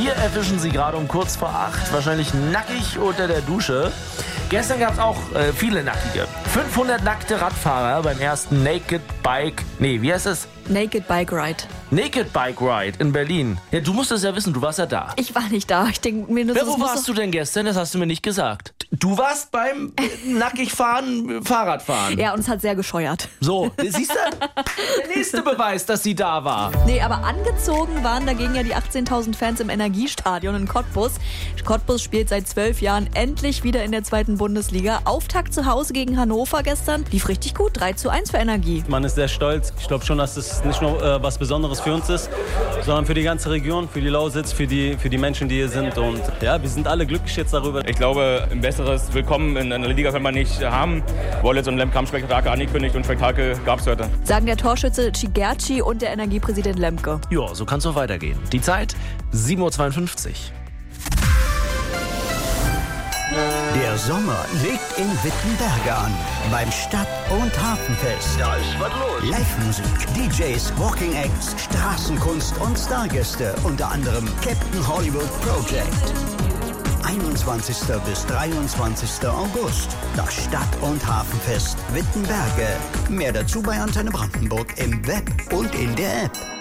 Wir erwischen sie gerade um kurz vor 8, wahrscheinlich nackig unter der Dusche. Gestern gab es auch viele Nackige. 500 nackte Radfahrer beim ersten Naked Bike Ride in Berlin. Ja, du musst es ja wissen, du warst ja da. Ich war nicht da. Ich denke mir nur, Ja, wo warst du denn gestern? Das hast du mir nicht gesagt. Du warst beim nackig fahren, Fahrradfahren. Ja, und es hat sehr gescheuert. So, siehst du? Der nächste Beweis, dass sie da war. Nee, aber angezogen waren dagegen ja die 18.000 Fans im Energiestadion in Cottbus. Cottbus spielt seit 12 Jahren endlich wieder in der 2. Bundesliga. Auftakt zu Hause gegen Hannover gestern. Lief richtig gut. 3:1 für Energie. Man ist sehr stolz. Ich glaube schon, dass es nicht nur was Besonderes für uns ist, sondern für die ganze Region, für die Lausitz, für die Menschen, die hier sind. Und ja, wir sind alle glücklich jetzt darüber. Ich glaube, ein besseres Willkommen in einer Liga kann man nicht haben. Wollitz und Lemke haben Spektakel angekündigt und Spektakel gab es heute. Sagen der Torschütze Cigerci und der Energiepräsident Lemke. Ja, so kann es auch weitergehen. Die Zeit 7:52 Uhr. Der Sommer legt in Wittenberge an. Beim Stadt- und Hafenfest. Da ist was los. Live-Musik, DJs, Walking Acts, Straßenkunst und Stargäste. Unter anderem Captain Hollywood Project. 21. bis 23. August. Das Stadt- und Hafenfest Wittenberge. Mehr dazu bei Antenne Brandenburg im Web und in der App.